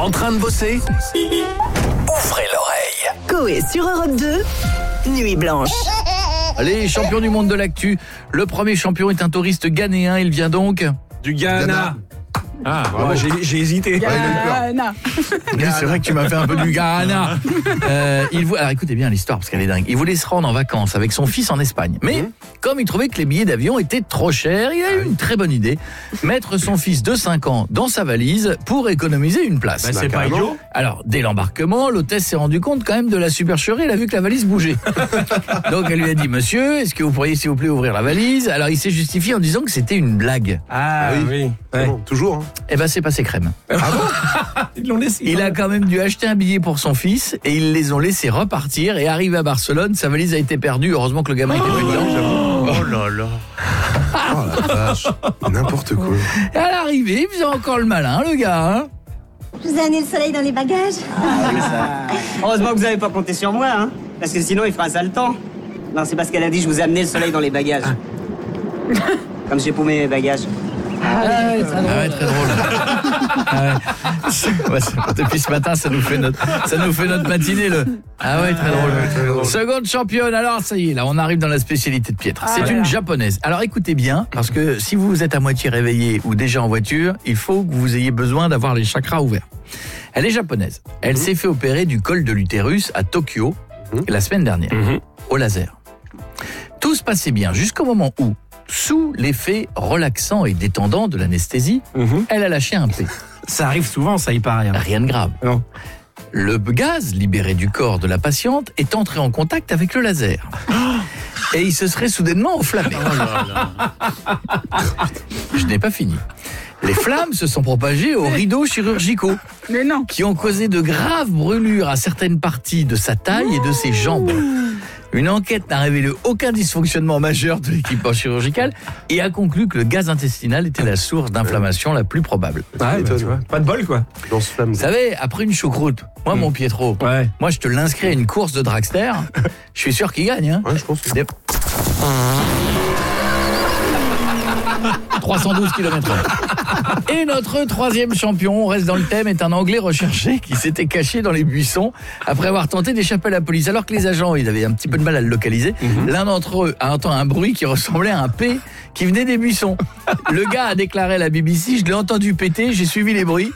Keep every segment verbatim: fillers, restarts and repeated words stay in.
En train de bosser? Ouvrez l'oreille. Coé sur Europe deux, Nuit Blanche. Allez, champion du monde de l'actu. Le premier champion est un touriste ghanéen. Il vient donc du Ghana. Ghana. Ah, ouais, j'ai, j'ai hésité. Ghana. Oui, c'est vrai que tu m'as fait un peu du Ghana. Euh, il vou... Alors écoutez bien l'histoire parce qu'elle est dingue. Il voulait se rendre en vacances avec son fils en Espagne. Mais mmh. comme il trouvait que les billets d'avion étaient trop chers, il a eu une très bonne idée. Mettre son fils de cinq ans dans sa valise pour économiser une place. Bah, c'est pas idiot. Alors, dès l'embarquement, l'hôtesse s'est rendue compte quand même de la supercherie. Elle a vu que la valise bougeait. Donc elle lui a dit, monsieur, est-ce que vous pourriez s'il vous plaît ouvrir la valise? Alors il s'est justifié en disant que c'était une blague. Ah, ah oui, oui. Ouais. Bon, toujours. Hein. Eh ben c'est passé crème. Ah bon? Ils l'ont laissé. Il a quand même dû acheter un billet pour son fils et ils les ont laissés repartir. Et arrivé à Barcelone, sa valise a été perdue. Heureusement que le gamin était plus dedans. Oh là là. Oh la vache. N'importe quoi. Et à l'arrivée, il faisait encore le malin, le gars. Hein. Je vous ai amené le soleil dans les bagages. Ah oui, ça. Heureusement que vous n'avez pas compté sur moi, hein. Parce que sinon, il fera un sale temps. Non, c'est parce qu'elle a dit je vous ai amené le soleil dans les bagages. Ah. Comme j'ai paumé mes bagages. Ah, ah, ouais, ah ouais, très drôle. Ah ouais. Ouais, depuis ce matin, ça nous fait notre, ça nous fait notre matinée. Le... Ah ouais, très drôle. Ouais, très drôle. Seconde championne. Alors ça y est, là, on arrive dans la spécialité de Pietre. C'est ah, une japonaise. Alors écoutez bien, parce que si vous êtes à moitié réveillé ou déjà en voiture, il faut que vous ayez besoin d'avoir les chakras ouverts. Elle est japonaise. Elle mmh. s'est fait opérer du col de l'utérus à Tokyo mmh. la semaine dernière, mmh. au laser. Tout se passait bien jusqu'au moment où, sous l'effet relaxant et détendant de l'anesthésie, mmh. elle a lâché un P. Ça arrive souvent, ça y paraît. Hein. Rien de grave. Non. Le gaz libéré du corps de la patiente est entré en contact avec le laser. Et il se serait soudainement enflammé. Oh là là. Je n'ai pas fini. Les flammes se sont propagées aux rideaux chirurgicaux. Mais non. Qui ont causé de graves brûlures à certaines parties de sa taille et de ses jambes. Une enquête n'a révélé aucun dysfonctionnement majeur de l'équipement chirurgical et a conclu que le gaz intestinal était la source d'inflammation la plus probable. Ah, bah, tu vois, pas de bol, quoi. Vous savez, après une choucroute, moi, mmh. mon Pietro, ouais. moi, je te l'inscris à une course de dragster. Je suis sûr qu'il gagne. Hein. Ouais, je pense. Que... trois cent douze kilomètres heure. Et notre troisième champion, on reste dans le thème, est un Anglais recherché qui s'était caché dans les buissons après avoir tenté d'échapper à la police. Alors que les agents, ils avaient un petit peu de mal à le localiser, mm-hmm. l'un d'entre eux a entendu un bruit qui ressemblait à un P qui venait des buissons. Le gars a déclaré à la B B C, je l'ai entendu péter, j'ai suivi les bruits.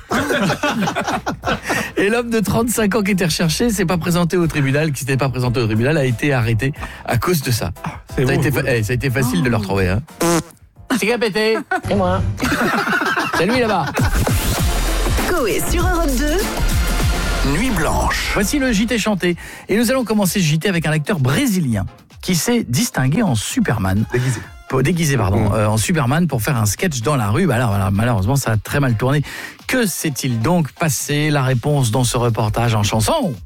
Et l'homme de trente-cinq ans qui était recherché s'est pas présenté au tribunal, qui s'était pas présenté au tribunal, a été arrêté à cause de ça. Ça a, beau, été, fa- eh, ça a été facile oh. de le retrouver. Hein. C'est qui a pété? C'est moi. C'est lui là-bas. Coé sur Europe deux. Nuit Blanche. Voici le J T chanté. Et nous allons commencer ce J T avec un acteur brésilien qui s'est distingué en Superman. Déguisé. Déguisé, pardon, mmh. euh, en Superman pour faire un sketch dans la rue. Bah alors, alors, malheureusement, ça a très mal tourné. Que s'est-il donc passé? La réponse dans ce reportage en chanson.